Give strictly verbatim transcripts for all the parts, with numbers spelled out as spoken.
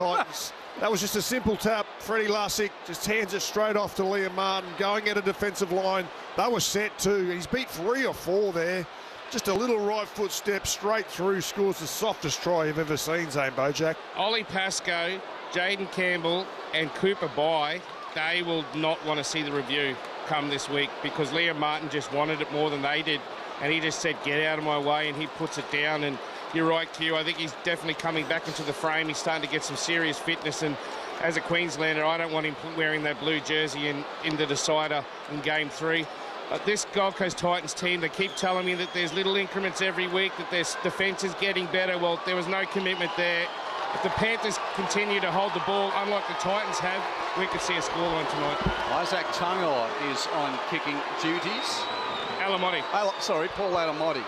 Titans. That was just a simple tap. Freddie Lussick just hands it straight off to Liam Martin, going at a defensive line. They were set too. He's beat three or four there. Just a little right foot step straight through, scores the softest try you've ever seen, Zane Bojack. Ollie Pascoe, Jaden Campbell and Cooper Bye, they will not want to see the review come this week because Liam Martin just wanted it more than they did. And he just said, get out of my way, and he puts it down. And you're right, Q. I think he's definitely coming back into the frame. He's starting to get some serious fitness. And as a Queenslander, I don't want him wearing that blue jersey in, in the decider in game three. But this Gold Coast Titans team, they keep telling me that there's little increments every week, that their defence is getting better. Well, there was no commitment there. If the Panthers continue to hold the ball, unlike the Titans have, we could see a scoreline tonight. Isaac Tungo is on kicking duties. Alamotti. Al sorry, Paul Alamotti.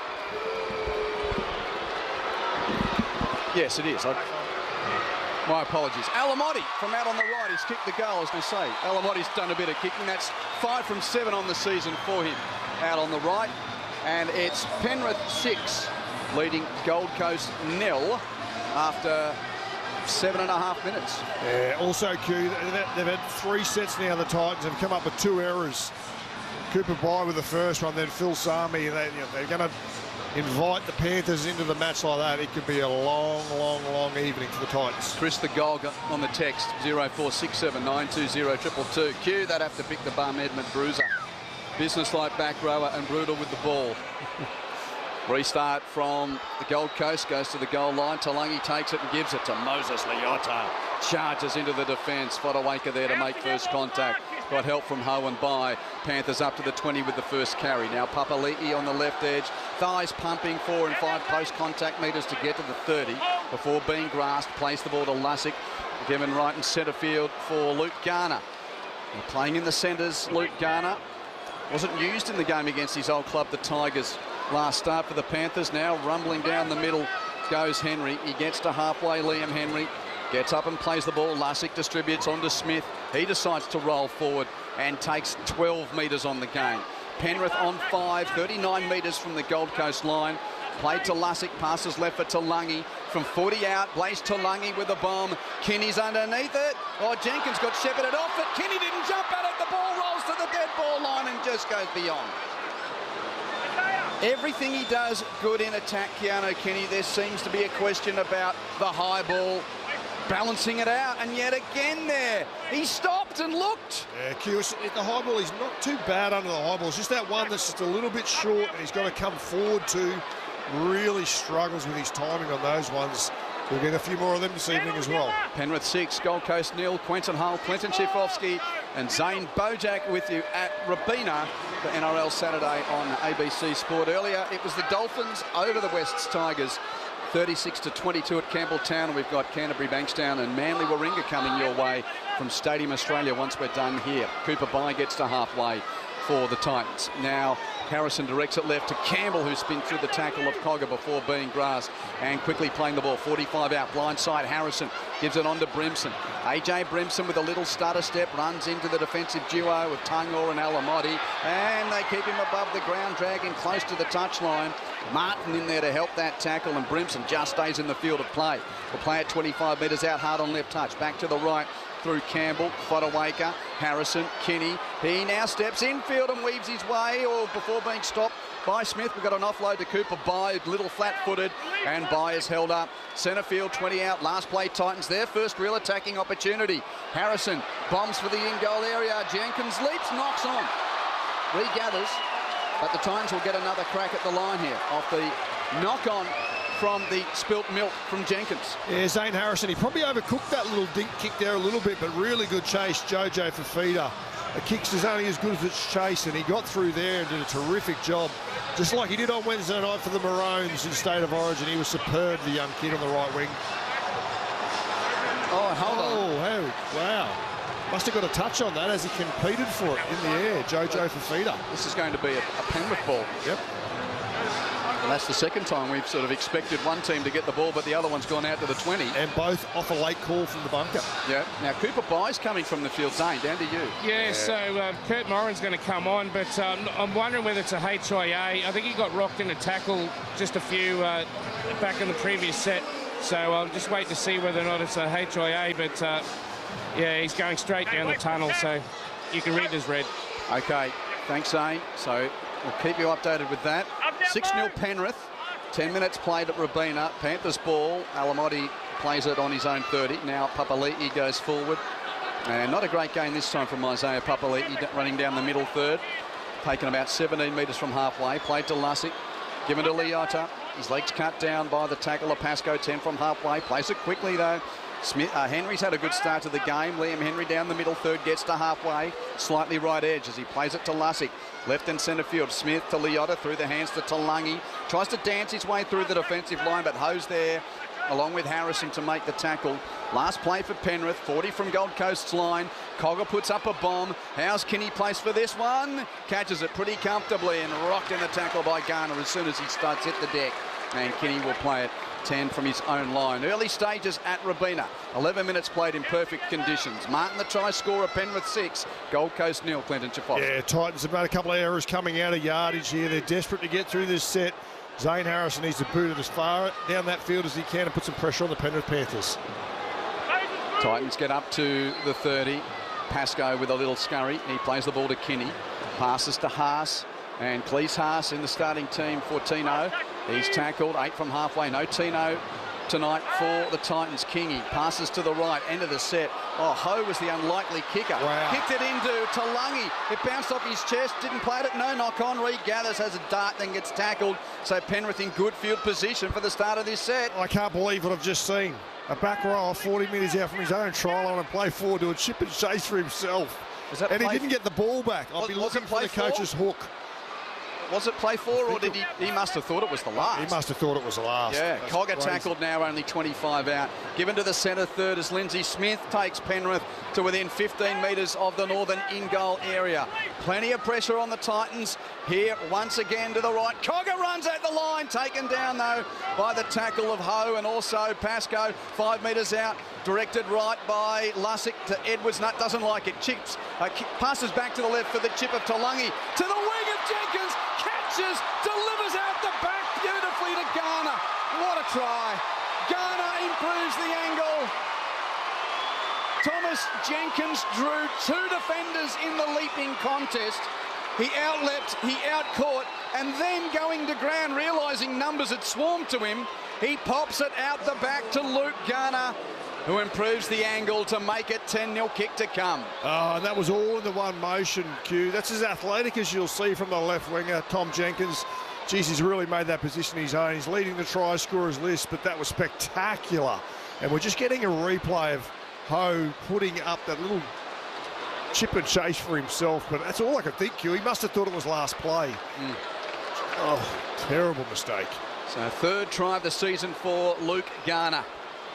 Yes, it is. I, my apologies. Alamotti from out on the right. He's kicked the goal, as they say. Alamotti's done a bit of kicking. That's five from seven on the season for him out on the right. And it's Penrith six, leading Gold Coast nil after seven and a half minutes. Yeah, also, Q, they've had three sets now. The Titans have come up with two errors. Cooper Bye with the first one, then Phil Sami. They, you know, they're going to invite the Panthers into the match like that. It could be a long, long, long evening for the Titans. Chris the Golga on the text, zero four six seven nine two zero two two two. Q, they'd have to pick the bum, Edmund Bruiser. Business-like back rower and brutal with the ball. Restart from the Gold Coast, goes to the goal line. Talangi takes it and gives it to Moses Leota. Charges into the defence. Fodawaker there to make first contact. Got help from Ho and Bye. Panthers up to the twenty with the first carry. Now Papali'i on the left edge. Thighs pumping, four and five post contact metres to get to the thirty before being grasped. Place the ball to Lussick. Given right in centre field for Luke Garner. And playing in the centres, Luke Garner wasn't used in the game against his old club, the Tigers. Last start for the Panthers. Now rumbling down the middle goes Henry. He gets to halfway, Liam Henry. Gets up and plays the ball. Lussick distributes onto Smith. He decides to roll forward and takes twelve metres on the game. Penrith on five, thirty-nine metres from the Gold Coast line. Played to Lussick, passes left for Talangi. From forty out, Blaze Talangi with a bomb. Kinney's underneath it. Oh, Jenkins got shepherded off it. Kinney didn't jump at it. The ball rolls to the dead ball line and just goes beyond. Everything he does good in attack, Keanu Kenny. There seems to be a question about the high ball, balancing it out, and yet again there, he stopped and looked. Yeah, Q, the high ball, he's not too bad under the high ball. It's just that one that's just a little bit short and he's got to come forward to. Really struggles with his timing on those ones. We'll get a few more of them this evening as well. Penrith six, Gold Coast nil. Quentin Hull, Clinton Schifofsky and Zane Bojack with you at Robina for N R L Saturday on A B C Sport. Earlier, it was the Dolphins over the Wests Tigers, thirty-six to twenty-two at Campbelltown. And we've got Canterbury Bankstown and Manly Warringah coming your way from Stadium Australia once we're done here. Cooper Bye gets to halfway for the Titans. Now Harrison directs it left to Campbell, who spins through the tackle of Cogger before being grasped and quickly playing the ball. forty-five out, blindside. Harrison gives it on to Brimson. A J Brimson with a little stutter step runs into the defensive duo of Tungor and Alamotti, and they keep him above the ground, dragging close to the touchline. Martin in there to help that tackle, and Brimson just stays in the field of play. We'll play at twenty-five metres out, hard on left touch. Back to the right through Campbell, Fodawaker, Harrison, Kinney. He now steps infield and weaves his way, or before being stopped by Smith. We've got an offload to Cooper Bye, little flat-footed, and Bye is held up. Centre field, twenty out, last play Titans, their first real attacking opportunity. Harrison bombs for the in-goal area. Jenkins leaps, knocks on, regathers, but the Titans will get another crack at the line here off the knock-on from the spilt milk from Jenkins. Yeah, Zane Harrison, he probably overcooked that little dink kick there a little bit, but really good chase, Jojo Fifita. The kicks is only as good as its chase, and he got through there and did a terrific job. Just like he did on Wednesday night for the Maroons in State of Origin. He was superb, the young kid on the right wing. Oh, hold on. Oh, how, wow. Must have got a touch on that as he competed for it in the air, Jojo Fifita. This is going to be a, a Penrith ball. Yep. And that's the second time we've sort of expected one team to get the ball, but the other one's gone out to the twenty. And both off a late call from the bunker. Yeah. Now, Cooper Bye's coming from the field. Zane, down to you. Yeah, yeah. so uh, Kurt Moran's going to come on, but um, I'm wondering whether it's a H I A. I think he got rocked in a tackle just a few uh, back in the previous set. So I'll just wait to see whether or not it's a H I A, but uh, yeah, he's going straight down the tunnel, so you can read as red. Okay, thanks, Zane. So we'll keep you updated with that. six nil Penrith, ten minutes played at Robina. Panthers ball, Alamotti plays it on his own thirty. Now Papali'i goes forward. And not a great game this time from Isaiah Papali'i, running down the middle third. Taken about seventeen metres from halfway. Played to Lussick. Given to Leota. His legs cut down by the tackle of Pascoe. ten from halfway. Plays it quickly, though. Smith, uh, Henry's had a good start to the game. Liam Henry down the middle third, gets to halfway. Slightly right edge as he plays it to Lussick. Left and centre field. Smith to Leota, through the hands to Talangi. Tries to dance his way through the defensive line, but Ho's there along with Harrison to make the tackle. Last play for Penrith, forty from Gold Coast's line. Cogger puts up a bomb. How's Kinney placed for this one? Catches it pretty comfortably and rocked in the tackle by Garner as soon as he starts hit the deck. And Kinney will play it ten from his own line. Early stages at Robina. eleven minutes played in perfect conditions. Martin the try scorer, Penrith six. Gold Coast nil, Clinton Chafos. Yeah, Titans have made a couple of errors coming out of yardage here. They're desperate to get through this set. Zane Harrison needs to boot it as far down that field as he can and put some pressure on the Penrith Panthers. Titans get up to the thirty. Pascoe with a little scurry. He plays the ball to Kinney. Passes to Haas. And Cleese Haas in the starting team for Tino. He's tackled. Eight from halfway. No Tino tonight for the Titans. Kingy passes to the right. End of the set. Oh, Ho was the unlikely kicker. Wow. Kicked it into Talangi. It bounced off his chest. Didn't play it. No knock on. Regathers, has a dart, then gets tackled. So Penrith in good field position for the start of this set. I can't believe what I've just seen. A back row forty metres out from his own try line and play forward to a chip and chase for himself. Was that and he play didn't get the ball back. I'll was, be was looking for the coach's hook. Was it play four, or did he? He must have thought it was the last. He must have thought it was the last. Yeah, That's Cogger crazy. tackled now, only twenty-five out. Given to the centre third as Lindsay Smith takes Penrith to within fifteen metres of the northern in-goal area. Plenty of pressure on the Titans here once again to the right. Cogger runs at the line, taken down though by the tackle of Ho and also Pascoe. Five metres out, directed right by Lussick to Edwards. Nut doesn't like it. Chips, uh, passes back to the left for the chip of Talangi. To the wing of Jenkins. Catches, delivers out the back beautifully to Garner. What a try. Garner improves the angle. Thomas Jenkins drew two defenders in the leaping contest. He outleapt, he outcaught, and then going to ground, realising numbers had swarmed to him, he pops it out the back to Luke Garner, who improves the angle to make it ten nil kick to come. Oh, and that was all in the one motion, Q. That's as athletic as you'll see from the left winger, Tom Jenkins. Geez, he's really made that position his own. He's leading the try scorers list, but that was spectacular. And we're just getting a replay of Ho putting up that little chip and chase for himself, but that's all I could think, Q. He must have thought it was last play. Mm. Oh, terrible mistake. So third try of the season for Luke Garner.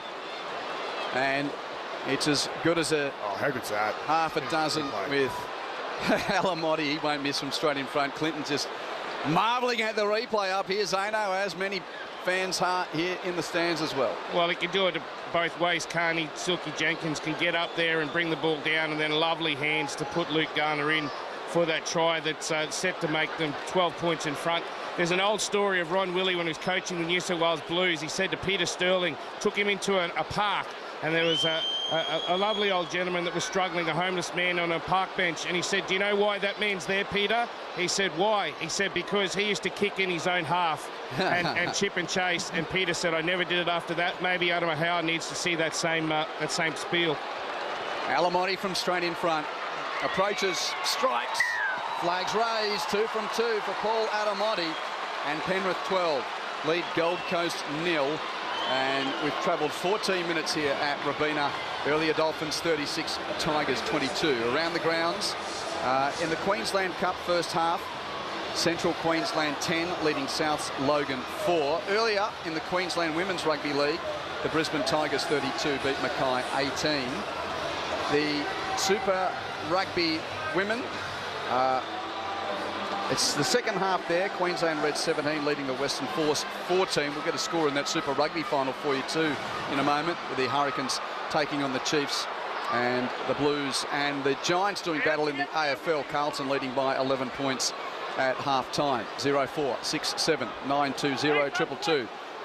And it's as good as a oh, how good's that? half a dozen with Alamotti. He won't miss from straight in front. Clinton just marvelling at the replay up here. Zano, as many fans are here in the stands as well. Well, he can do it both ways, can't he? Silky Jenkins can get up there and bring the ball down, and then lovely hands to put Luke Garner in for that try that's uh, set to make them twelve points in front. There's an old story of Ron Willey when he was coaching the New South Wales Blues. He said to Peter Sterling, took him into a, a park, and there was a, a, a lovely old gentleman that was struggling, a homeless man on a park bench, and he said, do you know why that man's there, Peter? He said, why? He said, because he used to kick in his own half and, and chip and chase, and Peter said, I never did it after that. Maybe Adam Howe needs to see that same, uh, that same spiel. Alamotti from straight in front. Approaches, strikes, flags raised, two from two for Paul Alamotti, and Penrith twelve, lead Gold Coast nil. And we've travelled fourteen minutes here at Robina. Earlier Dolphins thirty-six, Tigers twenty-two. Around the grounds uh, in the Queensland Cup first half, Central Queensland ten, leading South's Logan four. Earlier in the Queensland Women's Rugby League, the Brisbane Tigers thirty-two beat Mackay eighteen. The Super Rugby Women, uh, it's the second half there. Queensland Red seventeen leading the Western Force fourteen. We'll get a score in that Super Rugby final for you too in a moment, with the Hurricanes taking on the Chiefs and the Blues, and the Giants doing battle in the A F L. Carlton leading by eleven points at half time. zero four six seven nine two zero triple two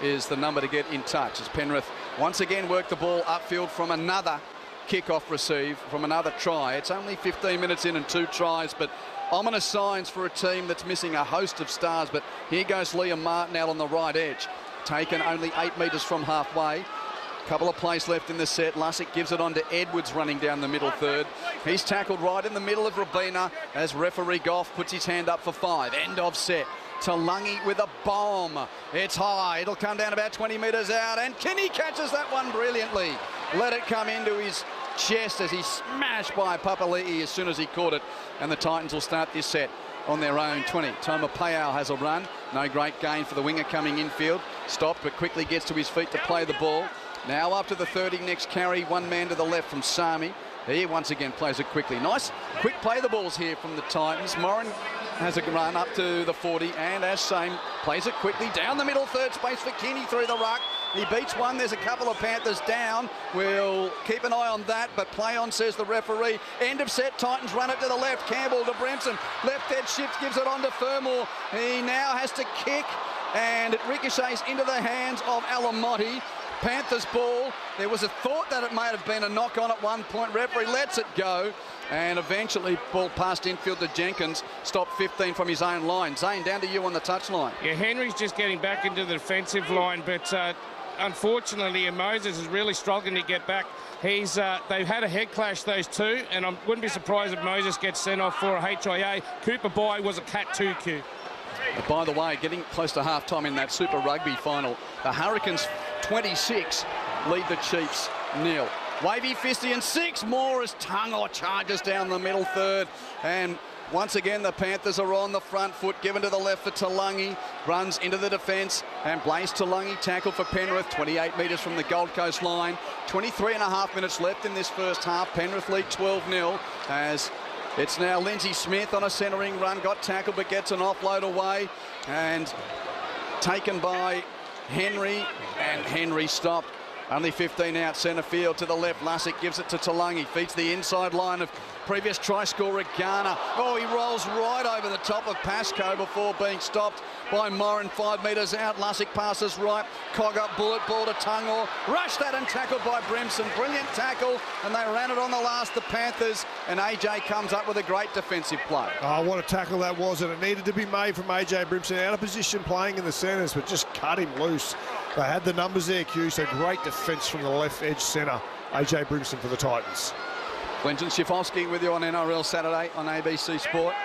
is the number to get in touch as Penrith once again work the ball upfield from another kick-off receive, from another try. It's only fifteen minutes in and two tries, but ominous signs for a team that's missing a host of stars. But here goes Liam Martin out on the right edge, taken only eight metres from halfway. Couple of plays left in the set. Lussick gives it on to Edwards running down the middle third. He's tackled right in the middle of Robina as referee Goff puts his hand up for five. End of set. Talangi with a bomb. It's high. It'll come down about twenty metres out, and Kinney catches that one brilliantly. Let it come into his chest as he's smashed by Papali'i as soon as he caught it, and the Titans will start this set on their own twenty. Toma Payau has a run. No great gain for the winger coming infield. Stopped, but quickly gets to his feet to play the ball. Now up to the thirty, next carry, one man to the left from Sami. He once again plays it quickly. Nice quick play the balls here from the Titans. Moran has a run up to the forty, and as same, plays it quickly down the middle third space for Kinney through the ruck. He beats one. There's a couple of Panthers down. We'll keep an eye on that, but play on, says the referee. End of set. Titans run it to the left. Campbell to Brimson. Left edge shifts, gives it on to Fermor. He now has to kick, and it ricochets into the hands of Alamotti. Panthers ball. There was a thought that it may have been a knock on at one point. Referee lets it go, and eventually ball past infield to Jenkins. Stopped fifteen from his own line. Zane, down to you on the touchline. Yeah, Henry's just getting back into the defensive line, but uh, unfortunately, Moses is really struggling to get back. He's uh, they've had a head clash, those two, and I wouldn't be surprised if Moses gets sent off for a H I A. Cooper Bai was a cat two Q. But by the way, getting close to half-time in that Super Rugby final, the Hurricanes twenty-six lead the Chiefs nil. Wavy Fisty and six more as Tangor charges down the middle third, and once again the Panthers are on the front foot, given to the left for Talangi, runs into the defence, and Blaise Talangi tackled for Penrith, twenty-eight metres from the Gold Coast line. twenty-three and a half minutes left in this first half. Penrith lead twelve nil as it's now Lindsay Smith on a centering run, got tackled but gets an offload away, and taken by Henry, and Henry stopped. Only fifteen out centre field to the left. Lussick gives it to Talangi. Feeds the inside line of previous try scorer Garner. Oh, he rolls right over the top of Pascoe before being stopped by Moran five metres out. Lussick passes right. Cog up bullet ball to Tangor. Rushed that and tackled by Brimson. Brilliant tackle, and they ran it on the last, the Panthers, and A J comes up with a great defensive play. Oh, what a tackle that was, and it needed to be made from A J Brimson. Out of position playing in the centres, but just cut him loose. They had the numbers there, Q, so great defence from the left edge centre. A J Brimson for the Titans. Quentin Schiffolski with you on N R L Saturday on A B C Sport.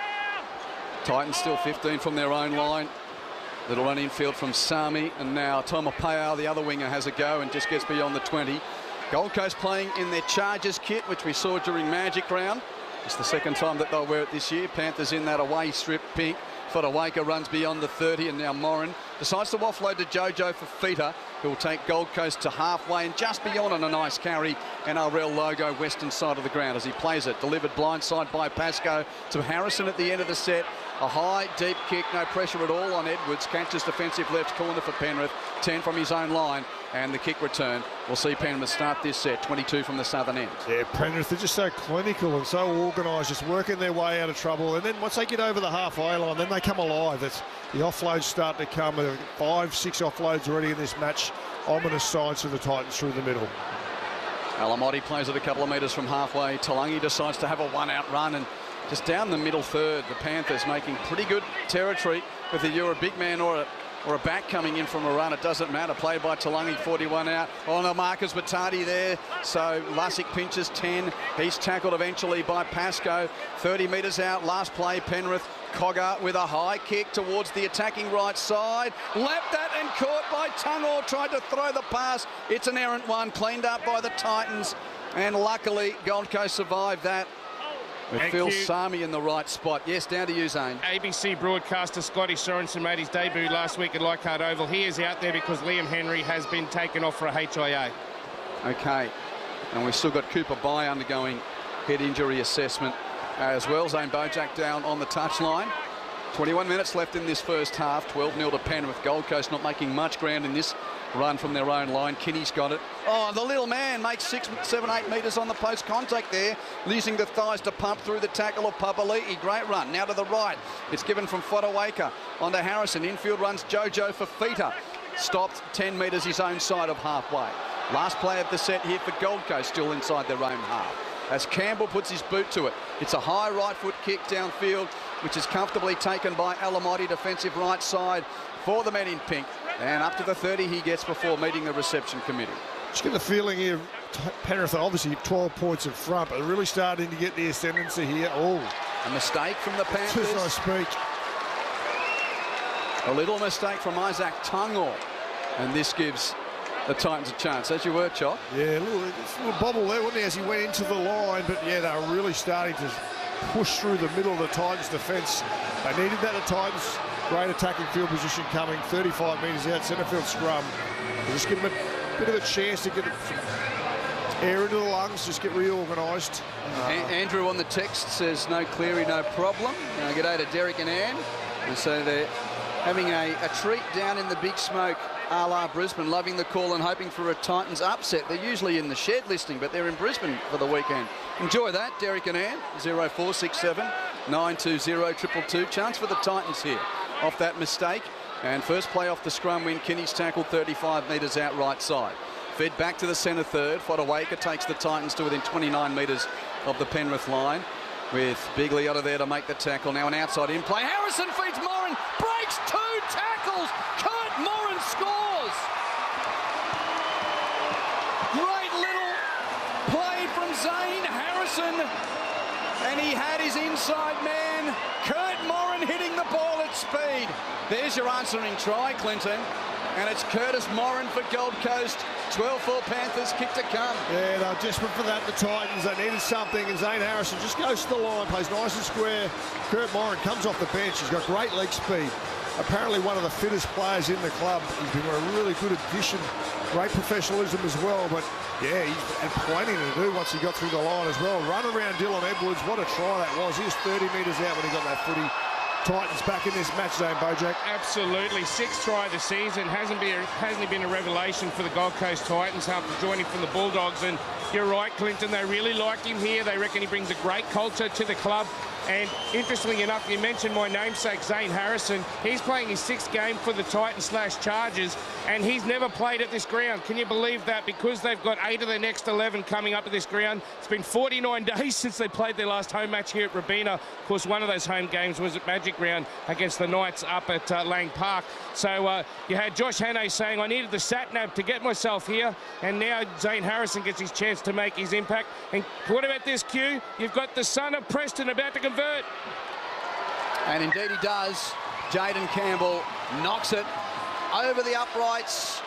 Titans still fifteen from their own line. Little run infield from Sami, and now Toma Payau, the other winger, has a go and just gets beyond the twenty. Gold Coast playing in their Chargers kit, which we saw during Magic Round. It's the second time that they'll wear it this year. Panthers in that away strip pink. Fodawaker runs beyond the thirty, and now Moran decides to offload to Jojo Fifita, who will take Gold Coast to halfway and just beyond on a nice carry. N R L logo, western side of the ground as he plays it. Delivered blindside by Pascoe to Harrison at the end of the set. A high, deep kick, no pressure at all on Edwards. Catches defensive left corner for Penrith. ten from his own line, and the kick return. We'll see Penrith start this set, twenty-two from the southern end. Yeah, Penrith, they're just so clinical and so organised, just working their way out of trouble. And then once they get over the halfway line, then they come alive. It's, the offloads start to come. Five, six offloads already in this match. Ominous signs for the Titans through the middle. Alamotti plays it a couple of metres from halfway. Talangi decides to have a one-out run, and just down the middle third, the Panthers making pretty good territory. Whether you're a big man or a or a back coming in from a run, it doesn't matter. Played by Talangi, forty-one out. On oh, no, Marcus Batati there. So Lussick pinches ten. He's tackled eventually by Pascoe. thirty metres out. Last play, Penrith. Cogger with a high kick towards the attacking right side. Leapt that and caught by Tangor. Tried to throw the pass. It's an errant one. Cleaned up by the Titans. And luckily, Gold Coast survived that. With Thank Phil you. Sami in the right spot. Yes, down to you, Zane. A B C broadcaster Scotty Sorensen made his debut last week at Leichhardt Oval. He is out there because Liam Henry has been taken off for a H I A. Okay, and we've still got Cooper Bai undergoing head injury assessment as well. Zane Bojak down on the touchline. twenty-one minutes left in this first half. twelve nil to Penrith. Gold Coast not making much ground in this run from their own line. Kinney's got it. Oh, the little man makes six, seven, eight metres on the post contact there, using the thighs to pump through the tackle of Papali'i. Great run. Now to the right. It's given from Fodawaker onto Harrison. Infield runs Jojo Fifita. stopped ten metres his own side of halfway. Last play of the set here for Gold Coast, still inside their own half. As Campbell puts his boot to it, it's a high right foot kick downfield, which is comfortably taken by Alamighty, defensive right side for the men in pink. And up to the thirty he gets before meeting the reception committee. Just get the feeling here, Penrith are obviously twelve points in front, but they're really starting to get the ascendancy here. Oh, a mistake from the Panthers. As I speak. A little mistake from Isaac Tungor, and this gives the Titans a chance. As you were, Chop. Yeah, a little, a little bobble there, wasn't he, as he went into the line, but yeah, they were really starting to push through the middle of the Titans' defence. They needed that, the Titans. Great attacking field position coming, thirty-five metres out, centre field scrum. They just give them a bit of a chance to get some air into the lungs, just get reorganised. Uh, Andrew on the text says no Cleary, no problem. Uh, g'day to Derek and Ann. And so they're having a, a treat down in the Big Smoke, a la Brisbane, loving the call and hoping for a Titans upset. They're usually in the shed listing, but they're in Brisbane for the weekend. Enjoy that, Derek and Ann. zero four six seven nine two zero two two two. Chance for the Titans here off that mistake. And first play off the scrum win, Kinney's tackled thirty-five metres out right side. Fed back to the centre third. Fodawaker takes the Titans to within twenty-nine metres of the Penrith line, with Bigliotta there to make the tackle. Now an outside in play. Harrison feeds Moran, breaks two tackles. Kurt Moran scores. Great little play from Zane Harrison, and he had his inside man, Kurt Moran, hitting the ball at speed. There's your answering try, Clinton. And it's Curtis Moran for Gold Coast. twelve four Panthers, kick to come. Yeah, they were desperate for that, the Titans. They needed something, and Zane Harrison just goes to the line, plays nice and square. Kurt Moran comes off the bench. He's got great leg speed. Apparently one of the fittest players in the club. He's been a really good addition. Great professionalism as well, but yeah, he had plenty to do once he got through the line as well. Run around Dylan Edwards, what a try that was. He was thirty metres out when he got that footy. Titans back in this match zone, Bojack. Absolutely. Sixth try of the season. Hasn't been, hasn't he been a revelation for the Gold Coast Titans after joining from the Bulldogs? And you're right, Clinton, they really like him here. They reckon he brings a great culture to the club. And interestingly enough, you mentioned my namesake, Zane Harrison. He's playing his sixth game for the Titans slash Chargers, and he's never played at this ground. Can you believe that? Because they've got eight of their next eleven coming up at this ground. It's been forty-nine days since they played their last home match here at Robina. Of course, one of those home games was at Magic Round against the Knights up at uh, Lang Park. So uh, you had Josh Hannay saying, I needed the sat-nav to get myself here, and now Zane Harrison gets his chance to make his impact. And what about this, Q? You've got the son of Preston about to convert. And indeed he does. Jaden Campbell knocks it over the uprights,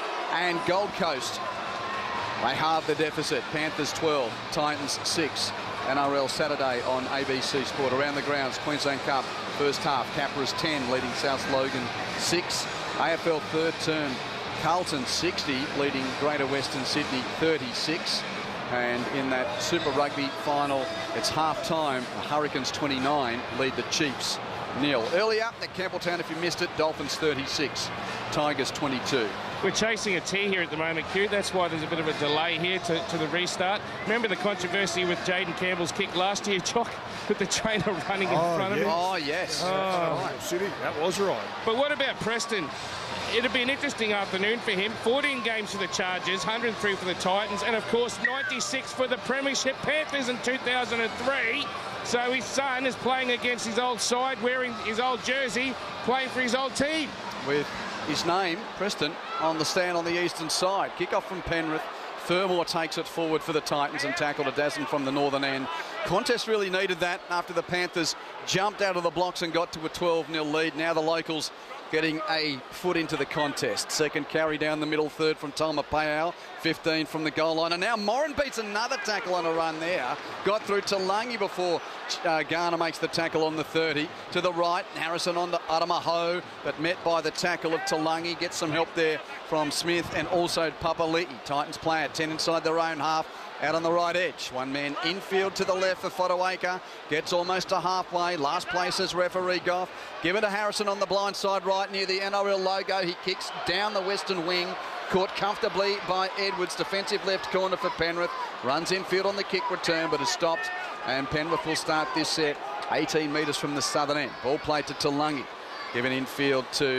and Gold Coast, they halve the deficit. Panthers twelve, Titans six. N R L Saturday on A B C Sport. Around the grounds, Queensland Cup first half, Capras ten leading South Logan six. A F L third term, Carlton sixty leading Greater Western Sydney thirty-six. And in that Super Rugby final, it's half-time. The Hurricanes twenty-nine lead the Chiefs nil. Earlier at Campbelltown, if you missed it, Dolphins thirty-six, Tigers twenty-two. We're chasing a tee here at the moment, Q. That's why there's a bit of a delay here to, to the restart. Remember the controversy with Jaden Campbell's kick last year, Jock, with the trainer running in oh, front yes. of him? Oh, yes. Oh. That's right. City, that was right. But what about Preston? It'll be an interesting afternoon for him. fourteen games for the Chargers, one hundred three for the Titans, and of course ninety-six for the Premiership Panthers in two thousand three. So his son is playing against his old side, wearing his old jersey, playing for his old team. With his name, Preston, on the stand on the eastern side. Kick-off from Penrith. Thurmore takes it forward for the Titans and tackled a Dazen from the northern end. Contest really needed that after the Panthers jumped out of the blocks and got to a twelve nil lead. Now the locals getting a foot into the contest. Second carry down the middle, third from Talma Payal, fifteen from the goal line. And now Moran beats another tackle on a run there. Got through Talangi before uh, Garner makes the tackle on the thirty. To the right, Harrison on to Adamaho, but met by the tackle of Talangi. Gets some help there from Smith and also Papali'i. Titans play at ten inside their own half. Out on the right edge, one man infield to the left for Fodawaker, gets almost to halfway, last place as referee Goff. Give it to Harrison on the blind side right near the N R L logo. He kicks down the western wing, caught comfortably by Edwards, defensive left corner for Penrith, runs infield on the kick return but is stopped, and Penrith will start this set eighteen metres from the southern end. Ball played to Talangi, given infield to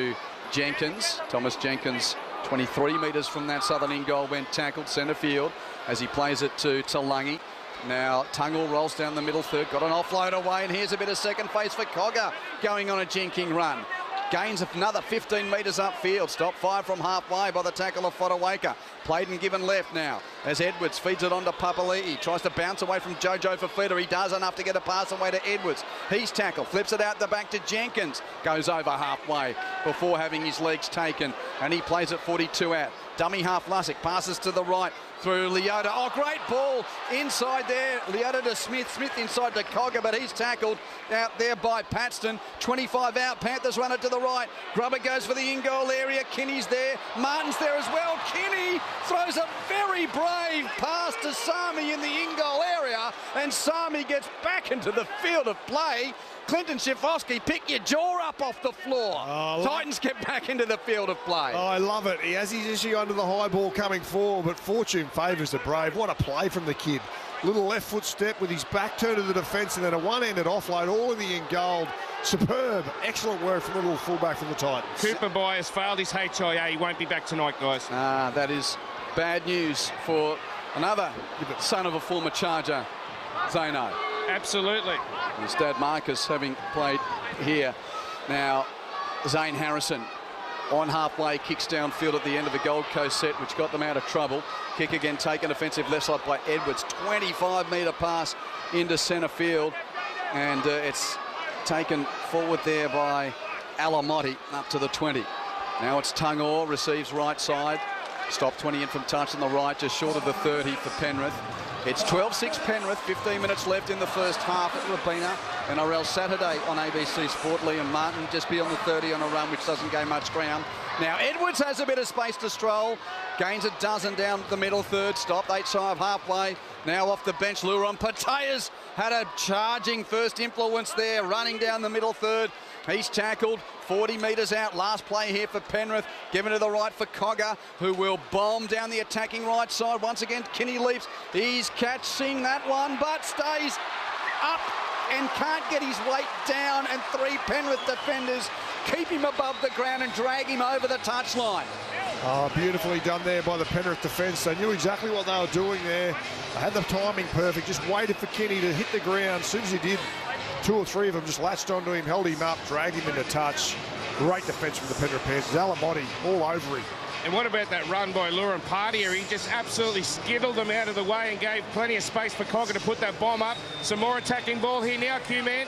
Jenkins. Thomas Jenkins, twenty-three metres from that southern in goal, went tackled centre field as he plays it to Talangi. Now Tungle rolls down the middle third, got an offload away, and here's a bit of second face for Cogger going on a jinking run. Gains another fifteen metres upfield. Stop five from halfway by the tackle of Fotuaika. Played and given left now as Edwards feeds it on to Papali'i. Tries to bounce away from Jojo Fafita. He does enough to get a pass away to Edwards. He's tackled. Flips it out the back to Jenkins. Goes over halfway before having his legs taken. And he plays it forty-two out. Dummy half Lussick passes to the right through Leota. Oh, great ball inside there. Leota to Smith. Smith inside to Cogger, but he's tackled out there by Paxton. twenty-five out. Panthers run it to the right. Grubber goes for the in-goal area. Kinney's there. Martin's there as well. Kinney throws a very brave pass to Sami in the in-goal area, and Sami gets back into the field of play. Clinton Schifowski, pick your jaw up off the floor. Oh, Titans get back into the field of play. Oh, I love it. He has his issue under the high ball coming forward, but fortune favours the Brave. What a play from the kid. Little left foot step with his back turned to the defence, and then a one-handed offload, all in the in goal. Superb. Excellent work from the little fullback from the Titans. Cooper Boy has failed his H I A. He won't be back tonight, guys. Ah, that is bad news for another son of a former Charger, Zano. Absolutely. His dad Marcus having played here. Now Zane Harrison on halfway, kicks downfield at the end of a Gold Coast set, which got them out of trouble. Kick again taken offensive left side by Edwards. twenty-five metre pass into centre field, and uh, it's taken forward there by Alamotti up to the twenty. Now it's Tungor, receives right side. Stop twenty in from touch on the right, just short of the thirty for Penrith. It's twelve six Penrith, fifteen minutes left in the first half at Robina. N R L Saturday on A B C Sport. Liam Martin just beyond the thirty on a run, which doesn't gain much ground. Now Edwards has a bit of space to stroll. Gains a dozen down the middle third. Stopped eight shy of halfway. Now off the bench, Luron Patea's had a charging first influence there, running down the middle third. He's tackled forty metres out. Last play here for Penrith. Given to the right for Cogger, who will bomb down the attacking right side. Once again, Kinney leaps. He's catching that one, but stays up and can't get his weight down. And three Penrith defenders keep him above the ground and drag him over the touchline. Oh, beautifully done there by the Penrith defence. They knew exactly what they were doing there. They had the timing perfect. Just waited for Kinney to hit the ground. As soon as he did, two or three of them just latched onto him, held him up, dragged him into touch. Great defence from the Penrith Panthers. Alamotti all over him. And what about that run by Luron Partia? He just absolutely skittled them out of the way and gave plenty of space for Cogger to put that bomb up. Some more attacking ball here now, Q-Man.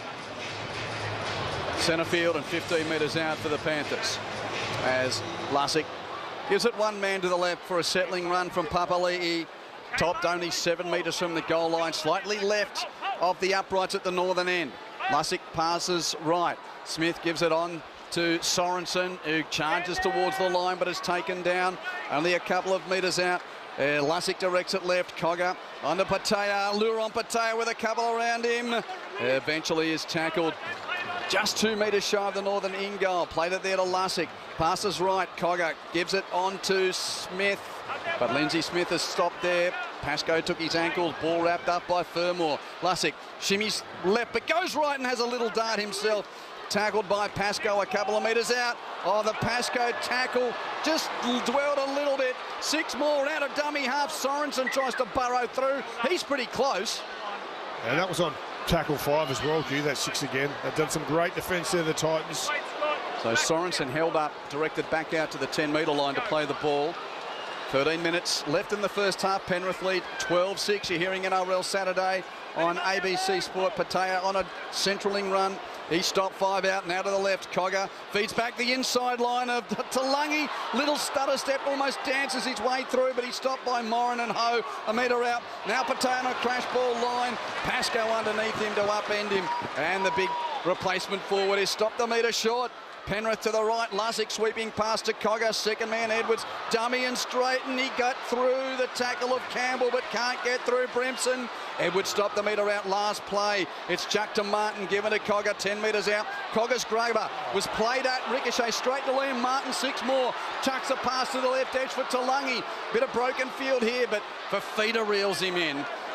Centre field and fifteen metres out for the Panthers as Lussick gives it one man to the left for a settling run from Papali'i. Topped only seven metres from the goal line, slightly left of the uprights at the northern end. Lussick passes right. Smith gives it on to Sorensen, who charges towards the line but is taken down only a couple of metres out. Uh, Lussick directs it left. Cogger onto Patea. Luron Patea with a couple around him. Uh, eventually is tackled just two metres shy of the northern in goal. Played it there to Lussick. Passes right. Cogger gives it on to Smith. But Lindsay Smith has stopped there. Pascoe took his ankles. Ball wrapped up by Fermor. Lussick shimmies left but goes right and has a little dart himself. Tackled by Pascoe a couple of metres out. Oh, the Pascoe tackle just dwelled a little bit. Six more out of dummy half. Sorensen tries to burrow through. He's pretty close. And that was on tackle five as well, Q. That's six again. They've done some great defence there, the Titans. So Sorensen held up, directed back out to the ten metre line to play the ball. thirteen minutes left in the first half. Penrith lead twelve six. You're hearing N R L Saturday on A B C Sport. Patea on a centraling run. He stopped five out, now to the left. Cogger feeds back the inside line of Talangi. Little stutter step, almost dances his way through, but he's stopped by Morin and Ho. A metre out. Now Patea on a crash ball line. Pascoe underneath him to upend him. And the big replacement forward is stopped a metre short. Penrith to the right. Lussick sweeping past to Cogger. Second man Edwards. Dummy and straight, and he got through the tackle of Campbell but can't get through Brimson. Edwards stopped the metre out last play. It's chucked to Martin, given to Cogger, ten metres out. Cogger's Graber was played at, ricochet straight to Liam Martin, six more. Chucks a pass to the left edge for Talangi. Bit of broken field here, but Fafita reels him in.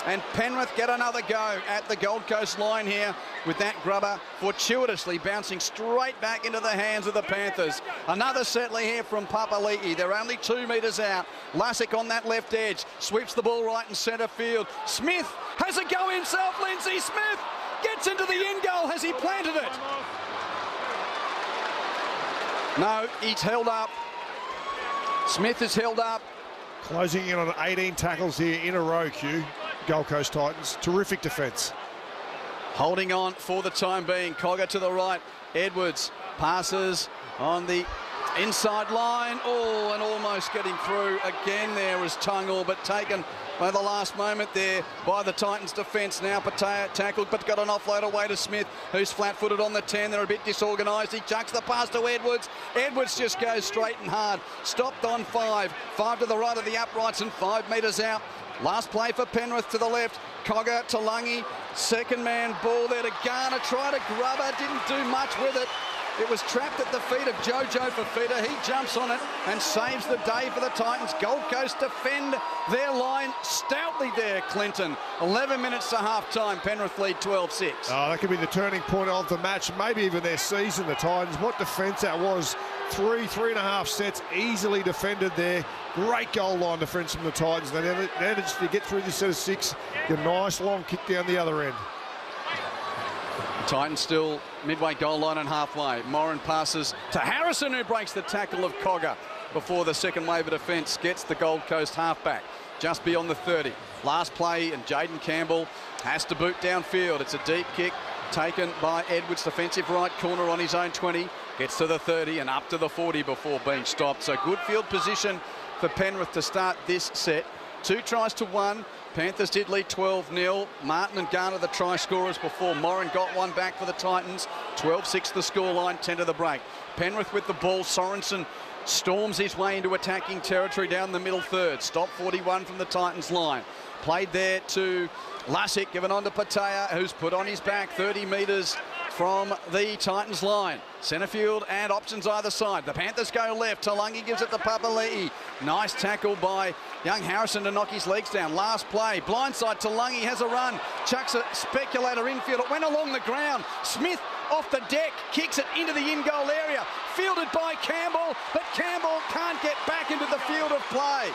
And Penrith get another go at the Gold Coast line here with that grubber fortuitously bouncing straight back into the hands of the Panthers. Another settler here from Papali'i. They're only two metres out. Lassick on that left edge. Sweeps the ball right in centre field. Smith has a go himself. Lindsay Smith gets into the end goal. Has he planted it? No, he's held up. Smith is held up. Closing in on eighteen tackles here in a row, Q. Gold Coast Titans. Terrific defence. Holding on for the time being. Cogger to the right. Edwards passes on the inside line. Oh, and almost getting through again there was Tungle, but taken by the last moment there by the Titans defence. Now Patea tackled, but got an offload away to Smith, who's flat-footed on the ten. They're a bit disorganised. He chucks the pass to Edwards. Edwards just goes straight and hard. Stopped on five. Five to the right of the uprights and five metres out. Last play for Penrith to the left. Cogger to Lungy. Second man ball there to Garner. Try to grub her. Didn't do much with it. It was trapped at the feet of Jojo Fifita. He jumps on it and saves the day for the Titans. Gold Coast defend their line stoutly there, Clinton. eleven minutes to half-time. Penrith lead twelve six. Oh, that could be the turning point of the match, maybe even their season, the Titans. What defence that was. Three, three and a half sets easily defended there. Great goal line defence from the Titans. They never managed to get through this set of six. Get a nice long kick down the other end. Titans still midway goal line and halfway. Moran passes to Harrison, who breaks the tackle of Cogger before the second wave of defence gets the Gold Coast halfback just beyond the thirty. Last play, and Jaden Campbell has to boot downfield. It's a deep kick taken by Edwards, defensive right corner on his own twenty. Gets to the thirty and up to the forty before being stopped. So good field position for Penrith to start this set. Two tries to one. Panthers did lead twelve nil. Martin and Garner the try scorers before Moran got one back for the Titans. twelve six the scoreline, ten to the break. Penrith with the ball. Sorensen storms his way into attacking territory down the middle third. Stop forty-one from the Titans line. Played there to Lassick, given on to Patea, who's put on his back thirty metres from the Titans line. Centre field and options either side. The Panthers go left. Talangi gives it to Papali'i. Nice tackle by young Harrison to knock his legs down. Last play. Blindside. Talangi has a run. Chucks a speculator infield. It went along the ground. Smith off the deck. Kicks it into the in-goal area. Fielded by Campbell. But Campbell can't get back into the field of play.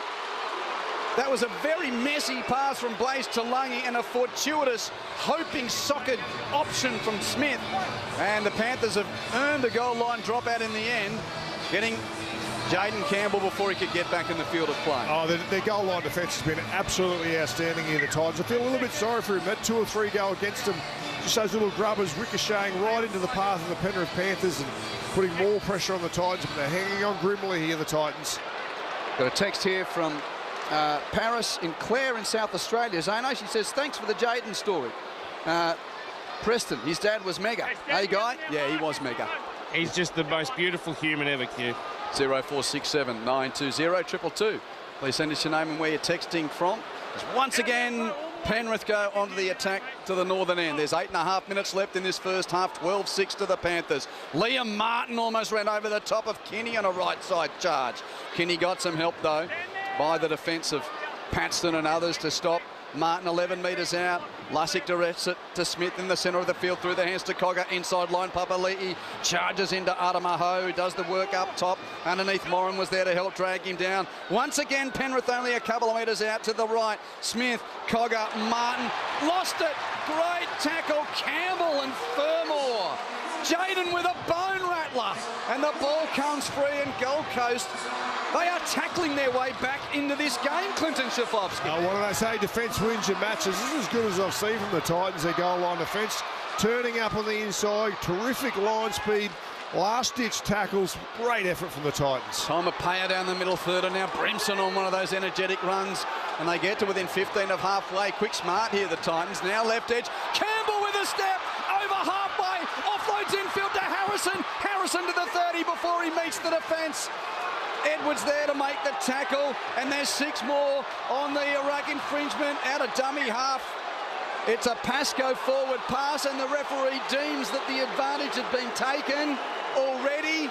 That was a very messy pass from Blaze Talangi and a fortuitous, hoping socket option from Smith. And the Panthers have earned a goal line dropout in the end, getting Jaden Campbell before he could get back in the field of play. Oh, their, their goal line defence has been absolutely outstanding here, the Titans. I feel a little bit sorry for him. That two or three go against him. Just those little grubbers ricocheting right into the path of the Penrith Panthers and putting more pressure on the Titans. But they're hanging on grimly here, the Titans. Got a text here from Uh, Paris in Clare in South Australia. Zano, she says, thanks for the Jaden story. Uh, Preston, his dad was mega. Hey, Guy? Yeah, he was mega. He's just the most beautiful human ever, Q. zero four six seven nine two zero two two two. Please send us your name and where you're texting from. As once again, Penrith go onto the attack to the northern end. There's eight and a half minutes left in this first half. twelve six to the Panthers. Liam Martin almost ran over the top of Kinney on a right side charge. Kinney got some help, though, by the defence of Paxton and others to stop Martin. eleven metres out. Lussick directs it to Smith in the centre of the field through the hands to Cogger. Inside line, Papali'i charges into Adamaho, who does the work up top. Underneath, Moran was there to help drag him down. Once again, Penrith only a couple of metres out to the right. Smith, Cogger, Martin. Lost it. Great tackle. Campbell and Fermor. Jaden with a bone rattler. And the ball comes free, and Gold Coast, they are tackling their way back into this game, Clinton Schifovski. Uh, what do they say? Defence wins your matches. This is as good as I've seen from the Titans, their goal line defence. Turning up on the inside, terrific line speed, last-ditch tackles, great effort from the Titans. Tomapaya down the middle third, and now Brimson on one of those energetic runs, and they get to within fifteen of halfway. Quick smart here, the Titans. Now left edge. Campbell with a step, over halfway, offloads infield to Harrison. Harrison to the thirty before he meets the defence. Edwards there to make the tackle, and there's six more on the Iraq infringement out of dummy half. It's a Pascoe forward pass, and the referee deems that the advantage had been taken already,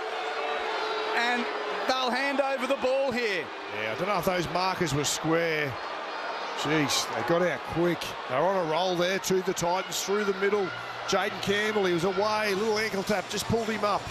and they'll hand over the ball here. Yeah, I don't know if those markers were square. Jeez, they got out quick. They're on a roll there to the Titans through the middle. Jaden Campbell, he was away, little ankle tap, just pulled him up.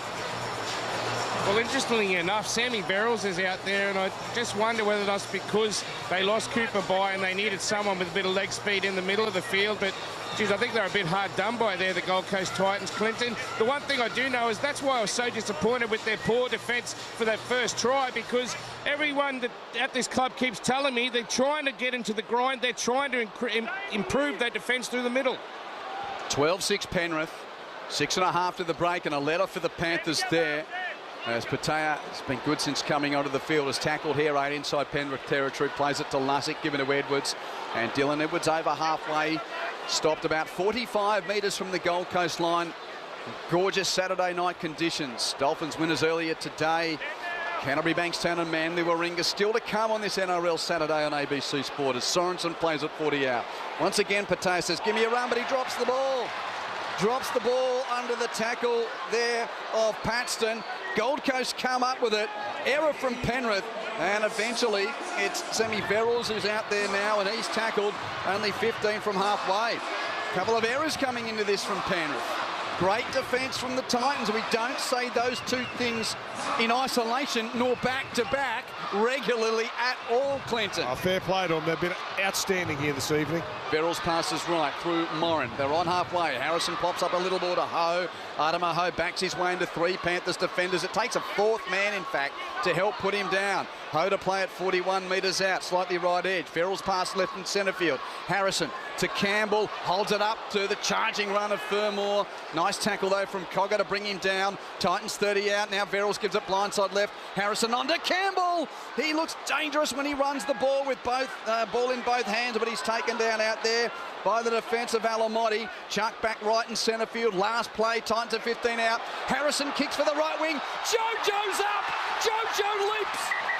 Well, interestingly enough, Sammy Verrills is out there, and I just wonder whether that's because they lost Cooper By and they needed someone with a bit of leg speed in the middle of the field. But, geez, I think they're a bit hard done by there, the Gold Coast Titans, Clinton. The one thing I do know is that's why I was so disappointed with their poor defence for that first try, because everyone that at this club keeps telling me they're trying to get into the grind, they're trying to im improve their defence through the middle. twelve six Penrith, six and a half to the break, and a letter for the Panthers there. As Patea has been good since coming onto the field, has tackled here right inside Penrith territory, plays it to Lussick, given to Edwards, and Dylan Edwards over halfway, stopped about forty-five metres from the Gold Coast line. Gorgeous Saturday night conditions. Dolphins winners earlier today. Canterbury, Bankstown and Manly Warringah still to come on this N R L Saturday on A B C Sport as Sorensen plays at forty out. Once again, Patea says, give me a run, but he drops the ball. Drops the ball under the tackle there of Paxton. Gold Coast come up with it. Error from Penrith. And eventually it's Sammy Verrills who's out there now, and he's tackled only fifteen from halfway. A couple of errors coming into this from Penrith. Great defence from the Titans. We don't say those two things in isolation nor back-to-back regularly at all, Clinton. Oh, fair play to them. They've been outstanding here this evening. Verrills passes right through Morin. They're on halfway. Harrison pops up a little more to Ho. Adama Ho backs his way into three Panthers defenders. It takes a fourth man, in fact, to help put him down. Ho to play at forty-one metres out, slightly right edge. Verrills pass left in centre field. Harrison to Campbell, holds it up to the charging run of Fermor. Nice tackle, though, from Cogger to bring him down. Titans thirty out. Now Verrills gives it blindside left. Harrison on to Campbell. He looks dangerous when he runs the ball with both uh, ball in both hands, but he's taken down out there by the defence of Alamotti. Chuck back right in centre field. Last play, Titans at fifteen out. Harrison kicks for the right wing. Jojo's up. Jojo leaps.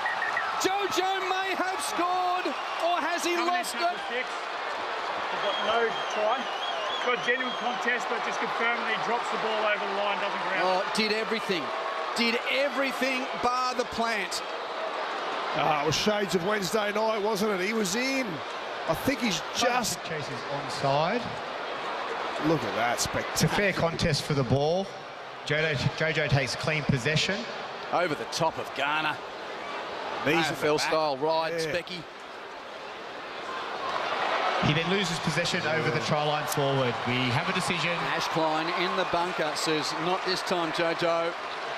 Jojo may have scored, or has he lost it? They've got no try. Got a genuine contest, but just confirming he drops the ball over the line, doesn't ground. Oh, did everything. Did everything bar the plant. Oh, it was shades of Wednesday night, wasn't it? He was in. I think he's just... Chases onside. Look at that, spectacular. It's a fair contest for the ball. Jojo, Jojo takes clean possession. Over the top of Garner. A F L style ride, yeah. Specky. He then loses possession over the try line forward. We have a decision. Ash Klein in the bunker says, not this time, Jojo.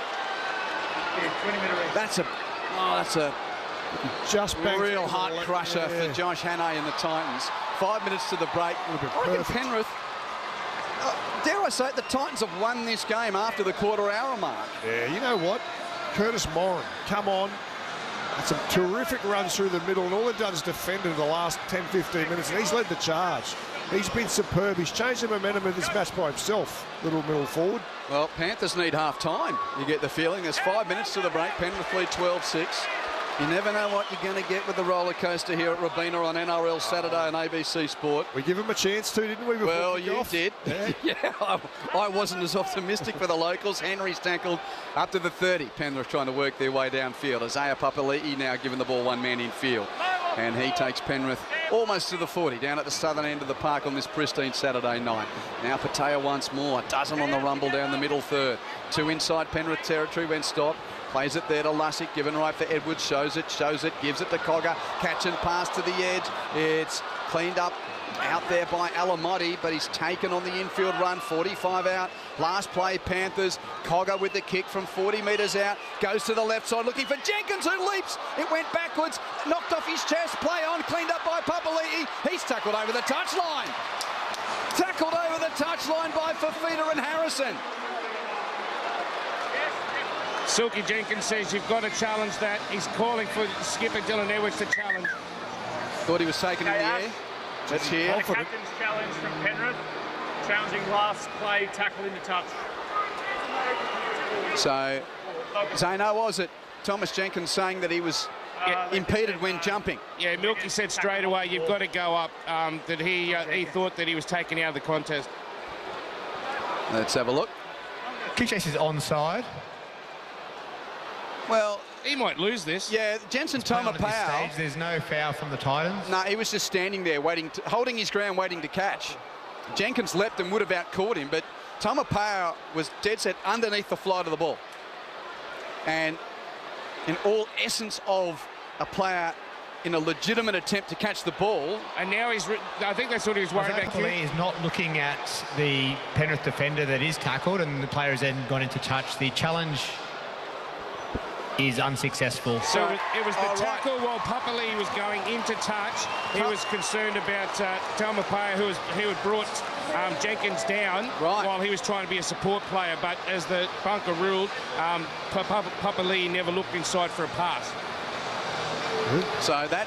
Yeah, that's a, oh, that's a just real heart crusher yeah. for Josh Hannay and the Titans. Five minutes to the break. I reckon Penrith, uh, dare I say it, the Titans have won this game after the quarter hour mark. Yeah, you know what? Curtis Morin, come on. Had some terrific runs through the middle, and all they've done is defended the last ten, fifteen minutes, and he's led the charge. He's been superb. He's changed the momentum of this match by himself, little middle forward. Well, Panthers need half time. You get the feeling. There's five minutes to the break. Penrith lead twelve six. You never know what you're going to get with the roller coaster here at Robina on N R L Saturday on A B C Sport. We give him a chance too, didn't we? Well, you off? did. Yeah, yeah I, I wasn't as optimistic for the locals. Henry's tackled up to the thirty. Penrith trying to work their way downfield. Isaiah Papali'i now giving the ball one man in field. And he takes Penrith almost to the forty, down at the southern end of the park on this pristine Saturday night. Now Patea once more, a dozen on the rumble down the middle third. Two inside Penrith territory when stopped. Plays it there to Lussick, given right for Edwards, shows it, shows it, gives it to Cogger. Catch and pass to the edge. It's cleaned up out there by Alamotti, but he's taken on the infield run, forty-five out. Last play, Panthers. Cogger with the kick from forty metres out. Goes to the left side, looking for Jenkins, who leaps. It went backwards, knocked off his chest. Play on, cleaned up by Papali'i. He's tackled over the touchline. Tackled over the touchline by Fafita and Harrison. Silky Jenkins says you've got to challenge that. He's calling for skipper Dylan Edwards to challenge. Thought he was taken okay, in the air. Let's hear. The captain's challenge from Penrith. Challenging last play, tackle into touch. So, Zane, how was it? Thomas Jenkins saying that he was uh, impeded when jumping. Yeah, Milky said straight away, you've got to go up, um, that he, uh, he thought that he was taken out of the contest. Let's have a look. Kick chase is onside. Well, he might lose this. Yeah, Jensen Playing on at this Tomapau. stage, there's no foul from the Titans. No, he was just standing there waiting, to, holding his ground, waiting to catch. Jenkins leapt and would have out-caught him, but Tomapau was dead set underneath the flight of the ball. And in all essence of a player in a legitimate attempt to catch the ball. And now he's, I think that's what he was worried about. Papali is not looking at the Penrith defender that is tackled, and the player has then gone into touch. The challenge is unsuccessful. So it was, it was the Oh, right. tackle while Papali was going into touch. He was concerned about uh, Talmapaya, who was who had brought um, Jenkins down Right. while he was trying to be a support player. But as the bunker ruled, um, Papali never looked inside for a pass. So that